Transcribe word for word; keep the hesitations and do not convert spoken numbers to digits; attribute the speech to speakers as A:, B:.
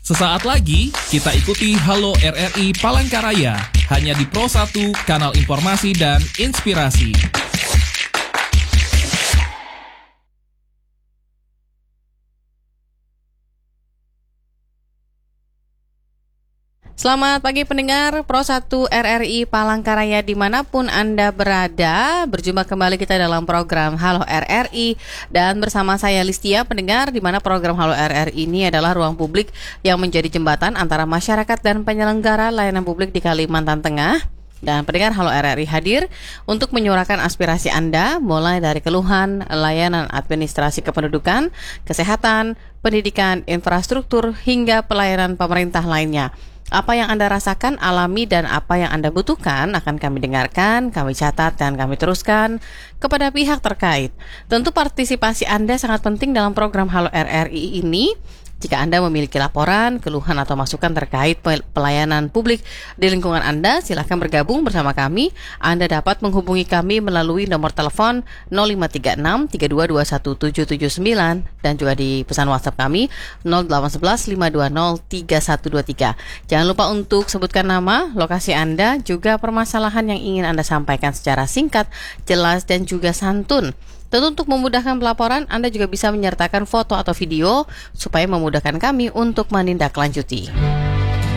A: Sesaat lagi kita ikuti Halo R R I Palangkaraya hanya di Pro satu, kanal informasi dan inspirasi.
B: Selamat pagi pendengar Pro satu R R I Palangkaraya dimanapun Anda berada. Berjumpa kembali kita dalam program Halo R R I. Dan bersama saya Listia, pendengar, di mana program Halo R R I ini adalah ruang publik yang menjadi jembatan antara masyarakat dan penyelenggara layanan publik di Kalimantan Tengah. Dan pendengar, Halo R R I hadir untuk menyuarakan aspirasi Anda, mulai dari keluhan, layanan administrasi kependudukan, kesehatan, pendidikan, infrastruktur, hingga pelayanan pemerintah lainnya. Apa yang Anda rasakan, alami, dan apa yang Anda butuhkan akan kami dengarkan, kami catat, dan kami teruskan kepada pihak terkait. Tentu partisipasi Anda sangat penting dalam program Halo R R I ini. Jika Anda memiliki laporan, keluhan, atau masukan terkait pelayanan publik di lingkungan Anda, silakan bergabung bersama kami. Anda dapat menghubungi kami melalui nomor telepon nol lima tiga enam tiga dua dua satu tujuh tujuh sembilan dan juga di pesan WhatsApp kami nol delapan satu satu lima dua nol tiga satu dua tiga. Jangan lupa untuk sebutkan nama, lokasi Anda, juga permasalahan yang ingin Anda sampaikan secara singkat, jelas, dan juga santun. Tentu untuk memudahkan pelaporan, Anda juga bisa menyertakan foto atau video supaya memudahkan kami untuk menindaklanjuti.